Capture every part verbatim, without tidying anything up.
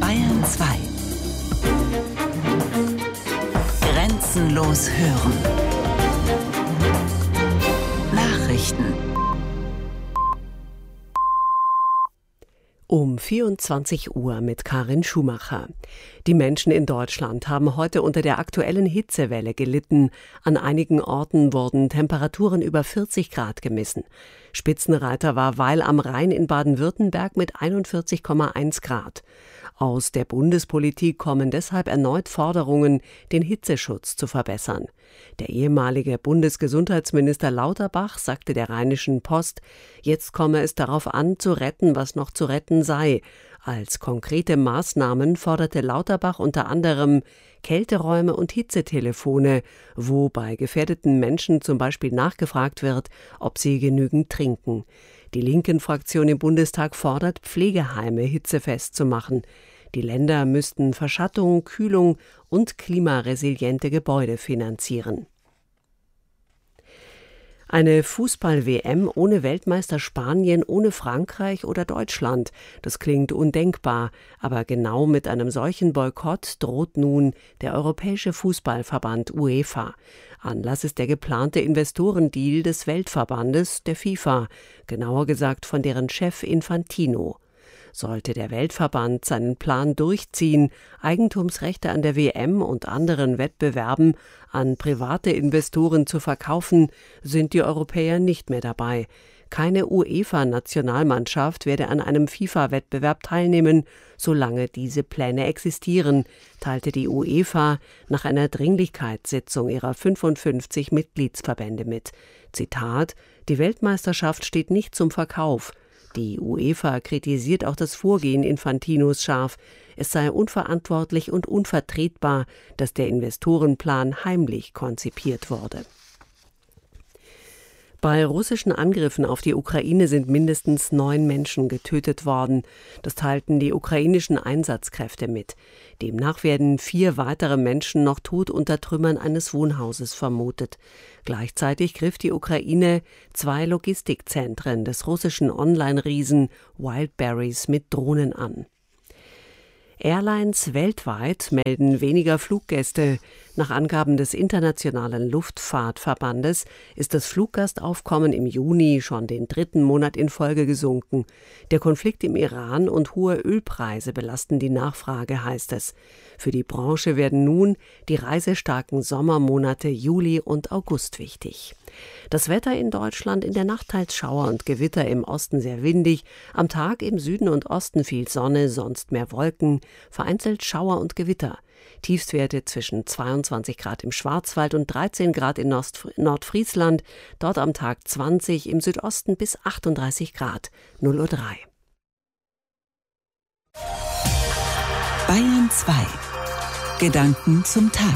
Bayern zwei. Grenzenlos hören. Nachrichten. Um vierundzwanzig Uhr mit Karin Schumacher. Die Menschen in Deutschland haben heute unter der aktuellen Hitzewelle gelitten. An einigen Orten wurden Temperaturen über vierzig Grad gemessen. Spitzenreiter war Weil am Rhein in Baden-Württemberg mit einundvierzig Komma eins Grad. Aus der Bundespolitik kommen deshalb erneut Forderungen, den Hitzeschutz zu verbessern. Der ehemalige Bundesgesundheitsminister Lauterbach sagte der Rheinischen Post, jetzt komme es darauf an, zu retten, was noch zu retten sei. Als konkrete Maßnahmen forderte Lauterbach unter anderem Kälteräume und Hitzetelefone, wo bei gefährdeten Menschen zum Beispiel nachgefragt wird, ob sie genügend trinken. Die Linken-Fraktion im Bundestag fordert, Pflegeheime hitzefest zu machen. Die Länder müssten Verschattung, Kühlung und klimaresiliente Gebäude finanzieren. Eine Fußball-W M ohne Weltmeister Spanien, ohne Frankreich oder Deutschland. Das klingt undenkbar, aber genau mit einem solchen Boykott droht nun der Europäische Fußballverband UEFA. Anlass ist der geplante Investorendeal des Weltverbandes, der FIFA, genauer gesagt von deren Chef Infantino. Sollte der Weltverband seinen Plan durchziehen, Eigentumsrechte an der W M und anderen Wettbewerben an private Investoren zu verkaufen, sind die Europäer nicht mehr dabei. Keine UEFA-Nationalmannschaft werde an einem FIFA-Wettbewerb teilnehmen, solange diese Pläne existieren, teilte die UEFA nach einer Dringlichkeitssitzung ihrer fünfundfünfzig Mitgliedsverbände mit. Zitat: Die Weltmeisterschaft steht nicht zum Verkauf. Die UEFA kritisiert auch das Vorgehen Infantinos scharf. Es sei unverantwortlich und unvertretbar, dass der Investorenplan heimlich konzipiert wurde. Bei russischen Angriffen auf die Ukraine sind mindestens neun Menschen getötet worden. Das teilten die ukrainischen Einsatzkräfte mit. Demnach werden vier weitere Menschen noch tot unter Trümmern eines Wohnhauses vermutet. Gleichzeitig griff die Ukraine zwei Logistikzentren des russischen Online-Riesen Wildberries mit Drohnen an. Airlines weltweit melden weniger Fluggäste. Nach Angaben des Internationalen Luftfahrtverbandes ist das Fluggastaufkommen im Juni schon den dritten Monat in Folge gesunken. Der Konflikt im Iran und hohe Ölpreise belasten die Nachfrage, heißt es. Für die Branche werden nun die reisestarken Sommermonate Juli und August wichtig. Das Wetter in Deutschland: in der Nacht teils Schauer und Gewitter, im Osten sehr windig, am Tag im Süden und Osten viel Sonne, sonst mehr Wolken, vereinzelt Schauer und Gewitter. Tiefstwerte zwischen zweiundzwanzig Grad im Schwarzwald und dreizehn Grad in Nordfriesland, dort am Tag zwanzig, im Südosten bis achtunddreißig Grad, null Uhr drei. Bayern zwei. Gedanken zum Tag.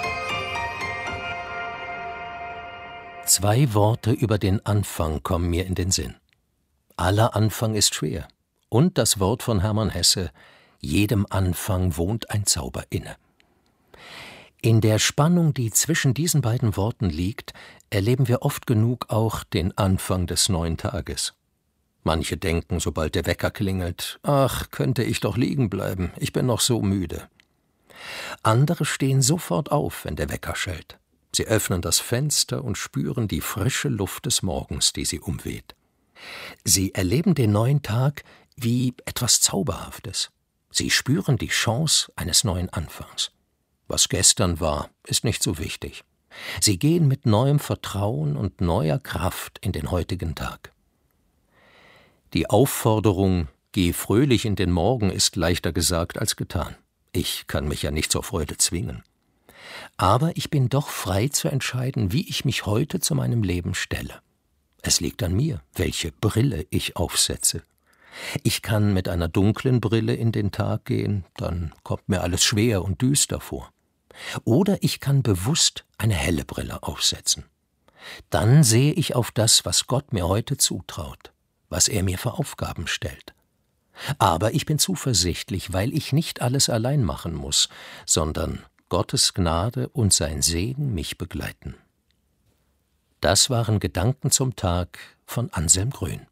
Zwei Worte über den Anfang kommen mir in den Sinn. Aller Anfang ist schwer. Und das Wort von Hermann Hesse: jedem Anfang wohnt ein Zauber inne. In der Spannung, die zwischen diesen beiden Worten liegt, erleben wir oft genug auch den Anfang des neuen Tages. Manche denken, sobald der Wecker klingelt: ach, könnte ich doch liegen bleiben, ich bin noch so müde. Andere stehen sofort auf, wenn der Wecker schellt. Sie öffnen das Fenster und spüren die frische Luft des Morgens, die sie umweht. Sie erleben den neuen Tag wie etwas Zauberhaftes. Sie spüren die Chance eines neuen Anfangs. Was gestern war, ist nicht so wichtig. Sie gehen mit neuem Vertrauen und neuer Kraft in den heutigen Tag. Die Aufforderung, geh fröhlich in den Morgen, ist leichter gesagt als getan. Ich kann mich ja nicht zur Freude zwingen. Aber ich bin doch frei zu entscheiden, wie ich mich heute zu meinem Leben stelle. Es liegt an mir, welche Brille ich aufsetze. Ich kann mit einer dunklen Brille in den Tag gehen, dann kommt mir alles schwer und düster vor. Oder ich kann bewusst eine helle Brille aufsetzen. Dann sehe ich auf das, was Gott mir heute zutraut, was er mir für Aufgaben stellt. Aber ich bin zuversichtlich, weil ich nicht alles allein machen muss, sondern Gottes Gnade und sein Segen mich begleiten. Das waren Gedanken zum Tag von Anselm Grün.